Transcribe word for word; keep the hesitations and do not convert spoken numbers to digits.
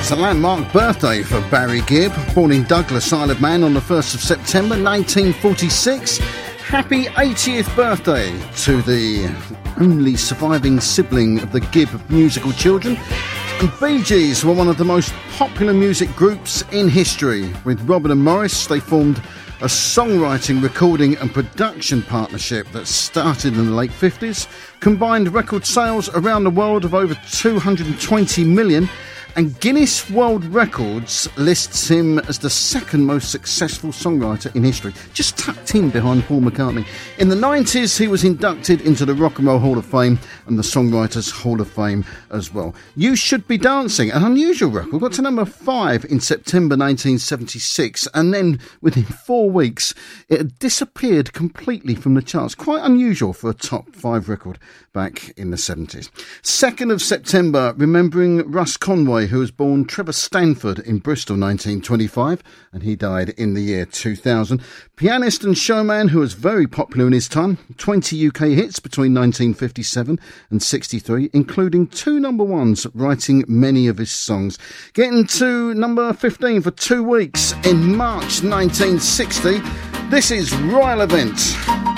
It's a landmark birthday for Barry Gibb, born in Douglas, Isle of Man on the first of September nineteen forty-six. Happy eightieth birthday to the only surviving sibling of the Gibb musical children. And Bee Gees were one of the most popular music groups in history. With Robert and Morris, they formed a songwriting, recording and production partnership that started in the late fifties, combined record sales around the world of over two hundred twenty million, and Guinness World Records lists him as the second most successful songwriter in history, just tucked in behind Paul McCartney. In the nineties, he was inducted into the Rock and Roll Hall of Fame and the Songwriters Hall of Fame as well. You Should Be Dancing, an unusual record, got to number five in September nineteen seventy-six, and then within four weeks, it had disappeared completely from the charts. Quite unusual for a top five record back in the seventies. second of September, remembering Russ Conway, who was born Trevor Stanford in Bristol nineteen twenty-five, and he died in the year two thousand. Pianist and showman who was very popular in his time, twenty U K hits between nineteen fifty-seven and sixty-three, including two number ones, writing many of his songs. Getting to number fifteen for two weeks in March nineteen sixty, this is Royal Event.